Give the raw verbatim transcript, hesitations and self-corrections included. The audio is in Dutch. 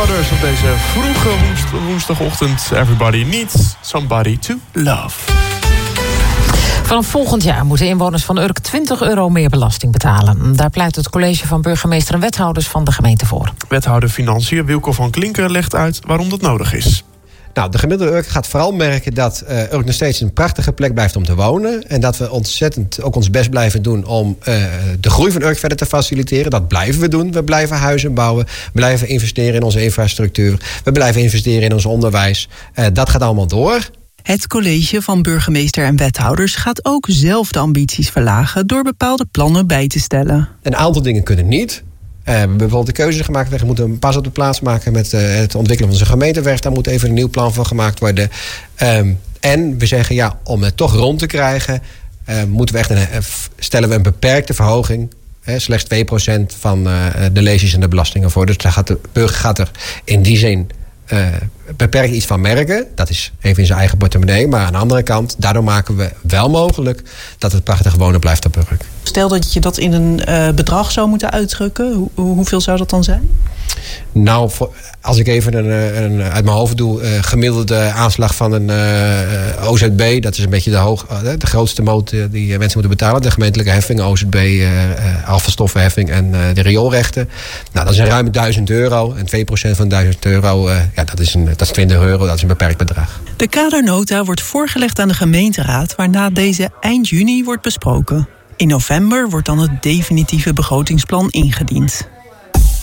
Wethouders op deze vroege woens- woensdagochtend. Everybody needs somebody to love. Vanaf volgend jaar moeten inwoners van Urk twintig euro meer belasting betalen. Daar pleit het college van burgemeester en wethouders van de gemeente voor. Wethouder Financiën Wilco van Klinken legt uit waarom dat nodig is. Nou, de gemiddelde Urk gaat vooral merken dat uh, Urk nog steeds een prachtige plek blijft om te wonen. En dat we ontzettend ook ons best blijven doen om uh, de groei van Urk verder te faciliteren. Dat blijven we doen. We blijven huizen bouwen. We blijven investeren in onze infrastructuur. We blijven investeren in ons onderwijs. Uh, dat gaat allemaal door. Het college van burgemeester en wethouders gaat ook zelf de ambities verlagen door bepaalde plannen bij te stellen. Een aantal dingen kunnen niet. Uh, we hebben bijvoorbeeld de keuze gemaakt. We moeten een pas op de plaats maken met uh, het ontwikkelen van onze gemeenteweg. Daar moet even een nieuw plan van gemaakt worden. Um, en we zeggen ja, om het toch rond te krijgen, uh, moeten we echt een, uh, stellen we een beperkte verhoging. Hè, slechts twee procent van uh, de leges en de belastingen voor. Dus daar gaat de burger gaat er in die zin Uh, beperkt iets van merken. Dat is even in zijn eigen portemonnee. Maar aan de andere kant, daardoor maken we wel mogelijk dat het prachtig wonen blijft op Urk. Stel dat je dat in een uh, bedrag zou moeten uitdrukken. Hoe, hoeveel zou dat dan zijn? Nou, voor, als ik even een, een, uit mijn hoofd doe, uh, gemiddelde aanslag van een uh, O Z B, dat is een beetje de, hoog, uh, de grootste moot uh, die mensen moeten betalen. De gemeentelijke heffing, O Z B, uh, uh, afvalstoffenheffing en uh, de rioolrechten. Nou, dat is ruim duizend euro. En twee procent van duizend euro, uh, ja, dat is, een, dat is twintig euro, dat is een beperkt bedrag. De kadernota wordt voorgelegd aan de gemeenteraad, waarna deze eind juni wordt besproken. In november wordt dan het definitieve begrotingsplan ingediend.